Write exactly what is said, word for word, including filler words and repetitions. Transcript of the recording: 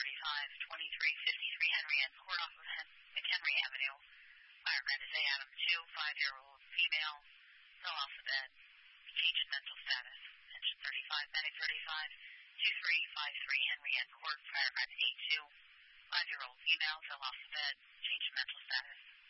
thirty-five, twenty-three fifty-three Henry Ann Court off of Hen- McHenry Avenue. Firebrand is A. Adam two, five-year-old female, fell off the bed, change in mental status. Engine thirty-five, medic thirty-five, twenty-three fifty-three Henry Ann Court, firebrand A two, five-year-old female, fell off the bed, change in mental status.